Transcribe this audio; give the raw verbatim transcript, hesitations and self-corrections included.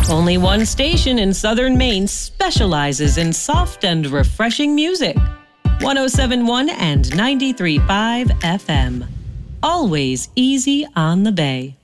Only one station in southern Maine specializes in soft and refreshing music. one oh seven point one and ninety-three point five F M. Always easy on the Bay.